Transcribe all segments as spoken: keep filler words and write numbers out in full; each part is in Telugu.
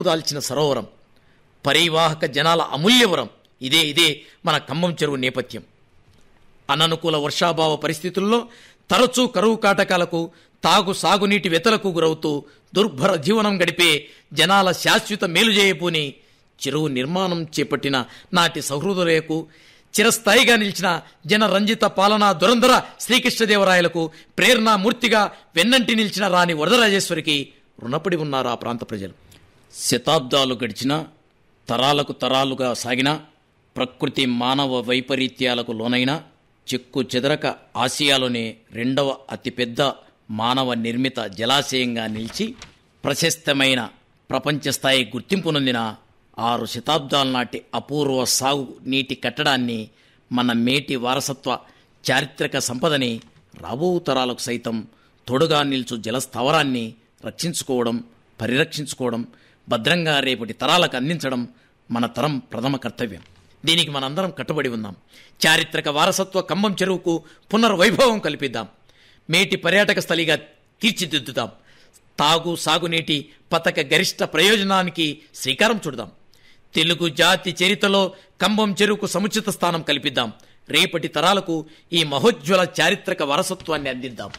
దాల్చిన సరోవరం, పరివాహక జనాల అమూల్యవరం. ఇదే ఇదే మన ఖమ్మం చెరువు నేపథ్యం. అననుకూల వర్షాభావ పరిస్థితుల్లో తరచూ కరువు కాటకాలకు, తాగు సాగునీటి వెతలకు గురవుతూ దుర్భర జీవనం గడిపే జనాల శాశ్వత మేలు చేయబోని చెరువు నిర్మాణం చేపట్టిన నాటి సహృదయులకు, చిరస్థాయిగా నిలిచిన జనరంజిత పాలనా దురంధర శ్రీకృష్ణదేవరాయలకు ప్రేరణామూర్తిగా వెన్నంటి నిలిచిన రాణి వరదరాజేశ్వరికి రుణపడి ఉన్నారు ఆ ప్రాంత ప్రజలు. శతాబ్దాలు గడిచిన, తరాలకు తరాలుగా సాగిన, ప్రకృతి మానవ వైపరీత్యాలకు లోనైన, చెక్కు చెదరక ఆసియాలోనే రెండవ అతిపెద్ద మానవ నిర్మిత జలాశయంగా నిలిచి ప్రశస్తమైన ప్రపంచ స్థాయి గుర్తింపు నొందిన ఆరు శతాబ్దాల నాటి అపూర్వ సాగు నీటి కట్టడాన్ని, మన మేటి వారసత్వ చారిత్రక సంపదని, రాబో తరాలకు సైతం తోడుగా నిల్చు జలస్థావరాన్ని రక్షించుకోవడం, పరిరక్షించుకోవడం, భద్రంగా రేపటి తరాలకు అందించడం మన తరం ప్రథమ కర్తవ్యం. దీనికి మనందరం కట్టుబడి ఉన్నాం. చారిత్రక వారసత్వ ఖమ్మం చెరువుకు పునర్వైభవం కల్పిద్దాం. మేటి పర్యాటక స్థలిగా తీర్చిదిద్దుదాం. తాగు సాగునీటి పథక గరిష్ట ప్రయోజనానికి శ్రీకారం చుడదాం. తెలుగు జాతి చరిత్రలో ఖమ్మం చెరువుకు సముచిత స్థానం కల్పిద్దాం. రేపటి తరాలకు ఈ మహోజ్వల చారిత్రక వారసత్వాన్ని అందిద్దాం.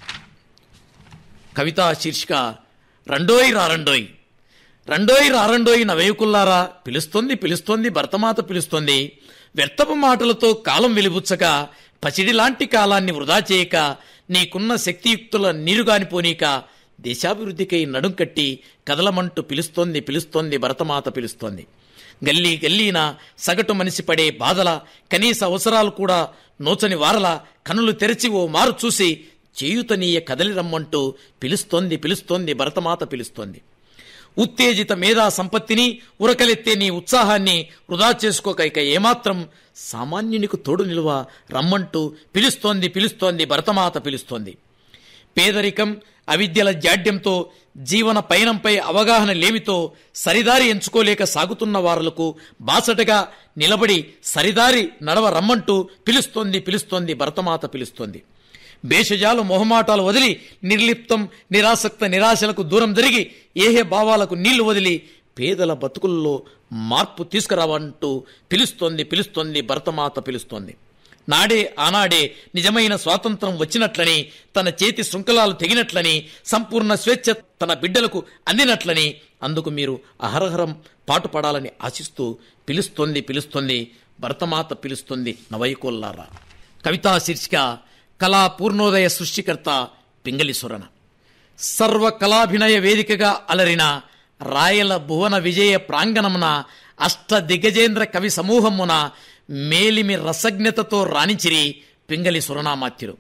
కవితా శీర్షిక రెండోయ్ రారండోయ్. రెండోయ్ రారండోయ్ నవేకుల్లారా, పిలుస్తోంది పిలుస్తోంది భరతమాత పిలుస్తోంది. వ్యర్థపు మాటలతో కాలం వెలిబుచ్చక, పసిడిలాంటి కాలాన్ని వృధా చేయక, నీకున్న శక్తియుక్తుల నీరుగానిపోనీక, దేశాభివృద్ధికై నడుం కట్టి కదలమంటూ పిలుస్తోంది పిలుస్తోంది భరతమాత పిలుస్తోంది. గల్లీ గల్లీన సగటు మనిషి పడే బాధల, కనీస అవసరాలు కూడా నోచని వారల కనులు తెరిచి ఓ మారు చూసి చేయుతనీయ కదలి రమ్మంటూ పిలుస్తోంది పిలుస్తోంది భరతమాత పిలుస్తోంది. ఉత్తేజిత మేధా సంపత్తిని, ఉరకలెత్తే నీ ఉత్సాహాన్ని వృధా చేసుకోక ఇక ఏమాత్రం సామాన్యునికి తోడు నిలువ రమ్మంటూ పిలుస్తోంది పిలుస్తోంది భరతమాత పిలుస్తోంది. పేదరికం, అవిద్యల జాడ్యంతో, జీవన పయనంపై అవగాహన లేమితో సరిదారి ఎంచుకోలేక సాగుతున్న వారులకు బాసటగా నిలబడి సరిదారి నడవ రమ్మంటూ పిలుస్తోంది పిలుస్తోంది భరతమాత పిలుస్తోంది. భేషజాలు మొహమాటాలు వదిలి, నిర్లిప్తం నిరాసక్త నిరాశలకు దూరం జరిగి, ఏహే భావాలకు నీళ్లు వదిలి పేదల బతుకుల్లో మార్పు తీసుకురావంటూ పిలుస్తోంది పిలుస్తోంది భరతమాత పిలుస్తోంది. నాడే ఆనాడే నిజమైన స్వాతంత్రం వచ్చినట్లని, తన చేతి శృంఖలాలు తెగినట్లని, సంపూర్ణ స్వేచ్ఛ తన బిడ్డలకు అందినట్లని, అందుకు మీరు అహరహరం పాటుపడాలని ఆశిస్తూ పిలుస్తోంది పిలుస్తోంది భరతమాత పిలుస్తోంది నవైకోల్లారా. కవితా శీర్షిక కళా పూర్ణోదయ సృష్టికర్త పింగళి సూరన. సర్వ కళాభినయ వేదికగా అలరిన రాయల భువన విజయ ప్రాంగణమున అష్ట దిగ్గజేంద్ర కవి సమూహమున మేలిమి రసజ్ఞతతో రాణించిరి పింగళి సురనామాత్యుడు.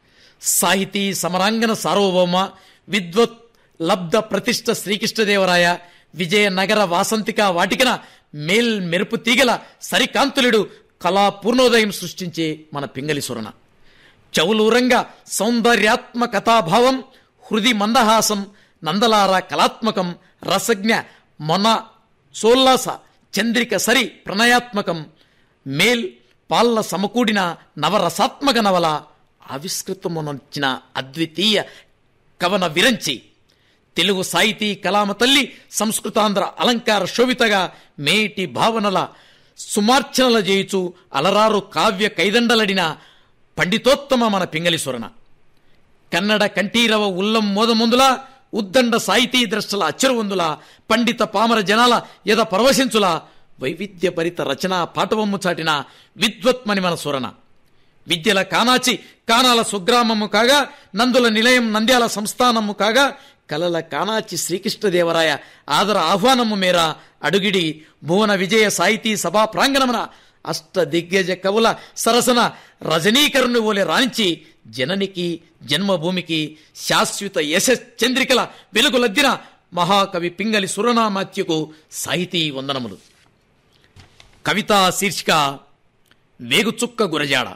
సాహితీ సమరాంగణ సార్వభౌమ విద్వత్ లబ్ధ ప్రతిష్ఠ శ్రీకృష్ణదేవరాయ విజయనగర వాసంతిక వాటికన మేల్ మెరుపు తీగల సరికాంతులుడు కళా పూర్ణోదయం సృష్టించే మన పింగళి సురన. చౌలూరంగా సౌందర్యాత్మ కథాభావం, హృది మందహాసం, నందలార కళాత్మకం, రసజ్ఞ మొన సోల్లాస చంద్రిక సరి ప్రణయాత్మకం, మేల్ పాల్ల సమకూడిన నవరసాత్మక నవల ఆవిష్కృతమునొచ్చిన అద్వితీయ కవన విరంచి. తెలుగు సాహితీ కలామ తల్లి సంస్కృతాంధ్ర అలంకార శోభితగా మేటి భావనల సుమార్చనల చేయుచు అలరారు కావ్య కైదండలడిన పండితోత్తమ మన పింగళి సూరన. కన్నడ కంఠీరవ ఉల్లం మోదముందుల, ఉద్దండ సాహితీ ద్రష్టల అచ్చరువందుల, పండిత పామర జనాల యద పరవశించుల వైవిధ్య భరిత రచన పాటవమ్ము చాటిన విద్వత్మని మన సూరన. విద్యల కానాచి కానాల స్వగ్రామము కాగా, నందుల నిలయం నంద్యాల సంస్థానము కాగా, కలల కానాచి శ్రీకృష్ణదేవరాయ ఆదర ఆహ్వానము మేర అడుగిడి భువన విజయ సాహితీ సభా ప్రాంగణమున అష్ట దిగ్గజ కవుల సరసన రజనీకరుని ఓలే రాణించి జననికి జన్మభూమికి శాశ్వత యశ చంద్రికల వెలుగులద్దిన మహాకవి పింగళి సురనామాత్యకు సాహితీ వందనములు. కవితా శీర్షిక వేగుచుక్క గురజాడ.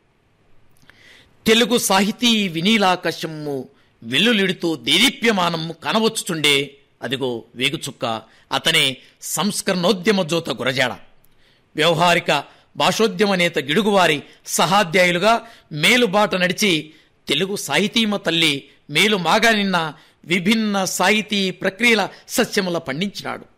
తెలుగు సాహితీ వినీలాకాశము వెల్లులిడుతూ దేదీప్యమానము కనవచ్చుచుండే అదిగో వేగుచుక్క, అతనే సంస్కరణోద్యమ జోత గురజాడ. వ్యవహారిక భాషోద్యమ నేత గిడుగువారి సహాధ్యాయులుగా మేలుబాట నడిచి తెలుగు సాహితీమ తల్లి మేలు మాగా నిన్న విభిన్న సాహితీ ప్రక్రియల సస్యముల పండించినాడు.